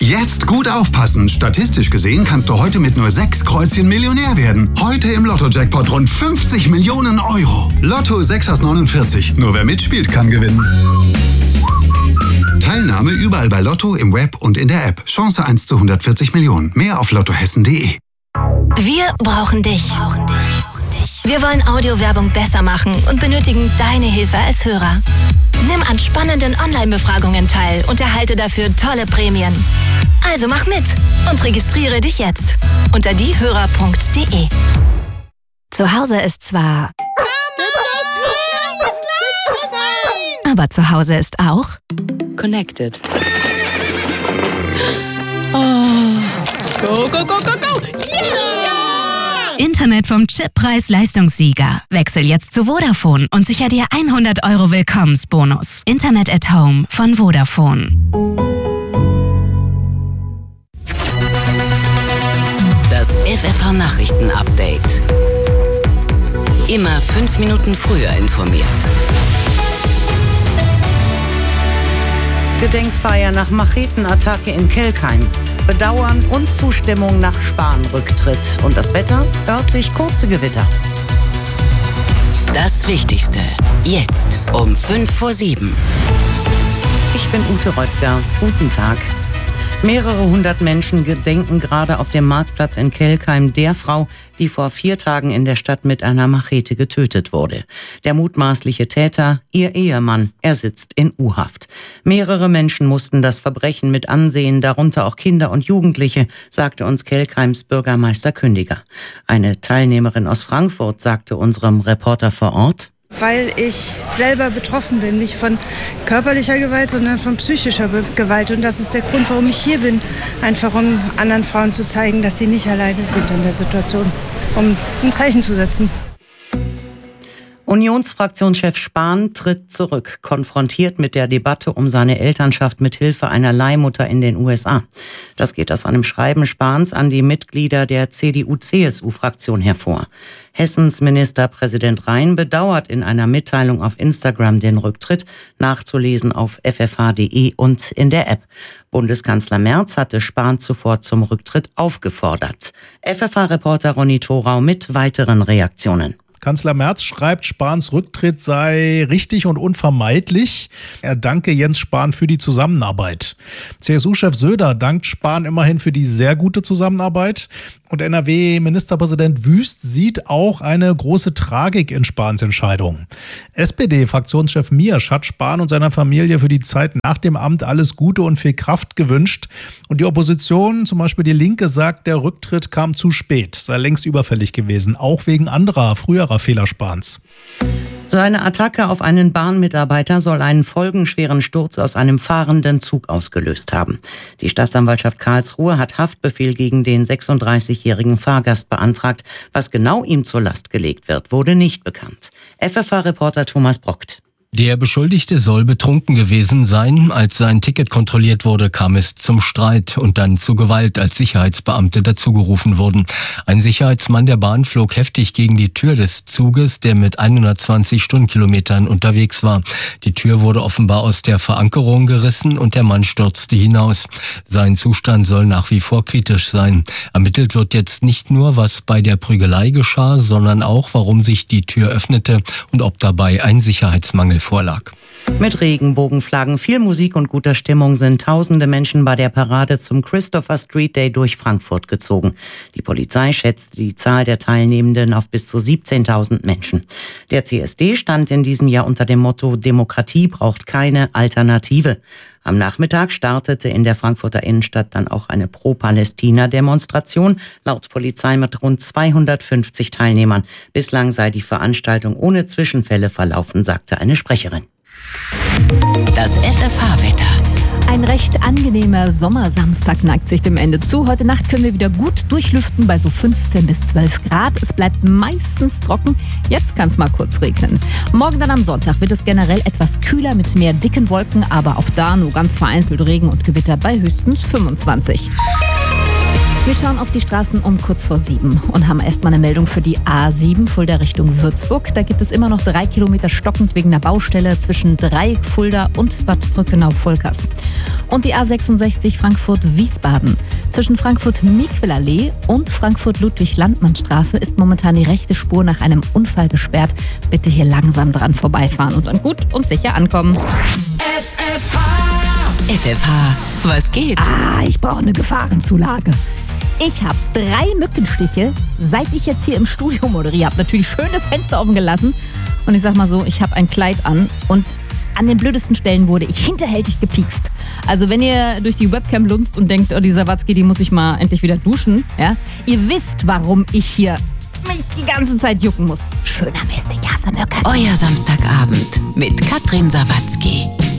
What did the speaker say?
Jetzt gut aufpassen. Statistisch gesehen kannst du heute mit nur 6 Kreuzchen Millionär werden. Heute im Lotto-Jackpot rund 50 Millionen Euro. Lotto 6 aus 49. Nur wer mitspielt, kann gewinnen. Teilnahme überall bei Lotto, im Web und in der App. Chance 1 zu 140 Millionen. Mehr auf lottohessen.de. Wir brauchen dich. Wir wollen Audiowerbung besser machen und benötigen deine Hilfe als Hörer. Nimm an spannenden Online-Befragungen teil und erhalte dafür tolle Prämien. Also mach mit und registriere dich jetzt unter diehörer.de. Zu Hause ist zwar... Aber zu Hause ist auch... Connected. Oh. Go, go, go, go, go! Yeah! Internet vom Chippreis-Leistungssieger. Wechsel jetzt zu Vodafone und sicher dir 100 € Willkommensbonus. Internet at Home von Vodafone. Das FFH-Nachrichten-Update. Immer 5 Minuten früher informiert. Gedenkfeier nach Machetenattacke in Kelkheim. Bedauern und Zustimmung nach Spahn-Rücktritt. Und das Wetter? Örtlich kurze Gewitter. Das Wichtigste. Jetzt um 6:55. Ich bin Ute Röttger. Guten Tag. Mehrere hundert Menschen gedenken gerade auf dem Marktplatz in Kelkheim der Frau, die vor 4 Tagen in der Stadt mit einer Machete getötet wurde. Der mutmaßliche Täter, ihr Ehemann, er sitzt in U-Haft. Mehrere Menschen mussten das Verbrechen mit ansehen, darunter auch Kinder und Jugendliche, sagte uns Kelkheims Bürgermeister Kündiger. Eine Teilnehmerin aus Frankfurt sagte unserem Reporter vor Ort: Weil ich selber betroffen bin, nicht von körperlicher Gewalt, sondern von psychischer Gewalt. Und das ist der Grund, warum ich hier bin. Einfach um anderen Frauen zu zeigen, dass sie nicht alleine sind in der Situation. Um ein Zeichen zu setzen. Unionsfraktionschef Spahn tritt zurück, konfrontiert mit der Debatte um seine Elternschaft mit Hilfe einer Leihmutter in den USA. Das geht aus einem Schreiben Spahns an die Mitglieder der CDU-CSU-Fraktion hervor. Hessens Ministerpräsident Rhein bedauert in einer Mitteilung auf Instagram den Rücktritt, nachzulesen auf ffh.de und in der App. Bundeskanzler Merz hatte Spahn zuvor zum Rücktritt aufgefordert. FFH-Reporter Ronny Thorau mit weiteren Reaktionen. Kanzler Merz schreibt, Spahns Rücktritt sei richtig und unvermeidlich. Er danke Jens Spahn für die Zusammenarbeit. CSU-Chef Söder dankt Spahn immerhin für die sehr gute Zusammenarbeit. Und NRW-Ministerpräsident Wüst sieht auch eine große Tragik in Spahns Entscheidung. SPD-Fraktionschef Miersch hat Spahn und seiner Familie für die Zeit nach dem Amt alles Gute und viel Kraft gewünscht. Und die Opposition, zum Beispiel die Linke, sagt, der Rücktritt kam zu spät, sei längst überfällig gewesen, auch wegen anderer, früherer Fehler Spahns. Seine Attacke auf einen Bahnmitarbeiter soll einen folgenschweren Sturz aus einem fahrenden Zug ausgelöst haben. Die Staatsanwaltschaft Karlsruhe hat Haftbefehl gegen den 36-jährigen Fahrgast beantragt. Was genau ihm zur Last gelegt wird, wurde nicht bekannt. FFH-Reporter Thomas Brockt. Der Beschuldigte soll betrunken gewesen sein. Als sein Ticket kontrolliert wurde, kam es zum Streit und dann zu Gewalt, als Sicherheitsbeamte dazugerufen wurden. Ein Sicherheitsmann der Bahn flog heftig gegen die Tür des Zuges, der mit 120 Stundenkilometern unterwegs war. Die Tür wurde offenbar aus der Verankerung gerissen und der Mann stürzte hinaus. Sein Zustand soll nach wie vor kritisch sein. Ermittelt wird jetzt nicht nur, was bei der Prügelei geschah, sondern auch, warum sich die Tür öffnete und ob dabei ein Sicherheitsmangel vorlag. Mit Regenbogenflaggen, viel Musik und guter Stimmung sind tausende Menschen bei der Parade zum Christopher Street Day durch Frankfurt gezogen. Die Polizei schätzt die Zahl der Teilnehmenden auf bis zu 17.000 Menschen. Der CSD stand in diesem Jahr unter dem Motto Demokratie braucht keine Alternative. Am Nachmittag startete in der Frankfurter Innenstadt dann auch eine Pro-Palästina-Demonstration, laut Polizei mit rund 250 Teilnehmern. Bislang sei die Veranstaltung ohne Zwischenfälle verlaufen, sagte eine Sprecherin. Das FFH-Wetter. Ein recht angenehmer Sommersamstag neigt sich dem Ende zu. Heute Nacht können wir wieder gut durchlüften bei so 15 bis 12 Grad. Es bleibt meistens trocken. Jetzt kann es mal kurz regnen. Morgen dann am Sonntag wird es generell etwas kühler mit mehr dicken Wolken, aber auch da nur ganz vereinzelt Regen und Gewitter bei höchstens 25. Wir schauen auf die Straßen um kurz vor 7 und haben erstmal eine Meldung für die A7 Fulda Richtung Würzburg. Da gibt es immer noch 3 Kilometer stockend wegen einer Baustelle zwischen Dreieck, Fulda und Bad Brückenau-Volkers. Und die A66 Frankfurt-Wiesbaden. Zwischen Frankfurt-Miquelallee und Frankfurt-Ludwig-Landmann-Straße ist momentan die rechte Spur nach einem Unfall gesperrt. Bitte hier langsam dran vorbeifahren und dann gut und sicher ankommen. FFH, was geht? Ich brauche eine Gefahrenzulage. Ich habe 3 Mückenstiche, seit ich jetzt hier im Studio moderiere. Habe natürlich schön das Fenster offen gelassen. Und ich sag mal so, ich habe ein Kleid an und an den blödesten Stellen wurde ich hinterhältig gepiekst. Also wenn ihr durch die Webcam lunzt und denkt, oh, die Sawatzki, die muss ich mal endlich wieder duschen, ja, ihr wisst, warum ich hier mich die ganze Zeit jucken muss. Schöner Mist, ich hasse Mücken. Euer Samstagabend mit Katrin Sawatzki.